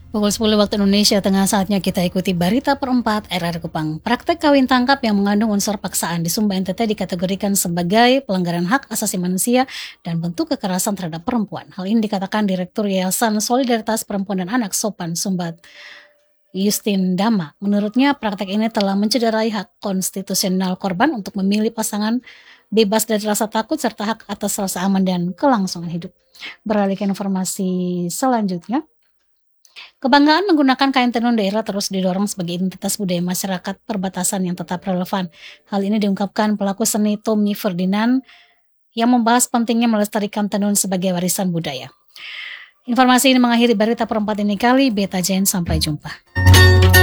Pukul 10 waktu Indonesia Tengah, saatnya kita ikuti Berita Perempat RR Kupang. Praktek kawin tangkap yang mengandung unsur paksaan di Sumba NTT dikategorikan sebagai pelanggaran hak asasi manusia dan bentuk kekerasan terhadap perempuan. Hal ini dikatakan Direktur Yayasan Solidaritas Perempuan dan Anak Sopan Sumba, Justin Dama. Menurutnya praktek ini telah mencederai hak konstitusional korban untuk memilih pasangan bebas dari rasa takut serta hak atas rasa aman dan kelangsungan hidup. Beralih ke informasi selanjutnya. Kebanggaan menggunakan kain tenun daerah terus didorong sebagai identitas budaya masyarakat perbatasan yang tetap relevan. Hal ini diungkapkan pelaku seni Tommy Ferdinand yang membahas pentingnya melestarikan tenun sebagai warisan budaya. Informasi ini mengakhiri Berita Perempat ini kali. Beta Jen, sampai jumpa.